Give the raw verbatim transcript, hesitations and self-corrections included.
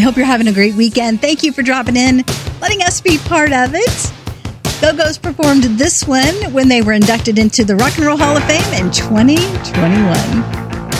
hope you're having a great weekend. Thank you for dropping in, letting us be part of it. Go-Go's performed this one when they were inducted into the Rock and Roll Hall of Fame in twenty twenty-one.